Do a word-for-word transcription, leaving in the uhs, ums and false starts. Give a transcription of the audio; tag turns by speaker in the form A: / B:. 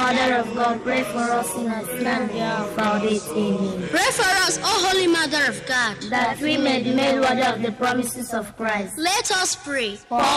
A: Mother of God, pray for us sinners now and at the hour of our death. Amen.
B: Pray for us, O Holy Mother of God,
A: That we may be made worthy of the promises of Christ.
B: Let us pray.
A: For